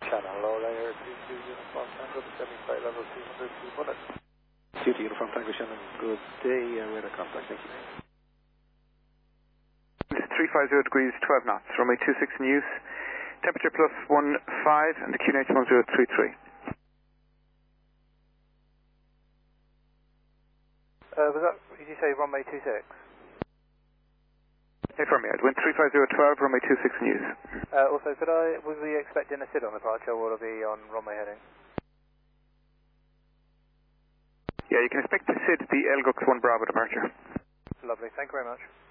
Channel low layer 22 Uniform Tango, descending flight level 200 to bullet. 2 to Uniform Tango Shannon, good day, radar contact, thank you. 350 degrees, 12 knots, runway 26 in use, temperature plus 15 and the QNH 1033. Did you say runway 26? Affirm me, wind 35012, runway 26 in use. Also, would we expecting a SID on departure or will it be on runway heading? Yeah, you can expect to SID the LGUX 1 Bravo departure. Lovely, thank you very much.